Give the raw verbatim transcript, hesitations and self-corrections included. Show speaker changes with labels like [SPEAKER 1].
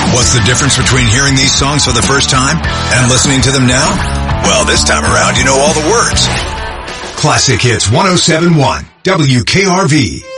[SPEAKER 1] What's the difference between hearing these songs for the first time and listening to them now? Well, this time around, you know all the words. Classic Hits one oh seven point one, W K R V.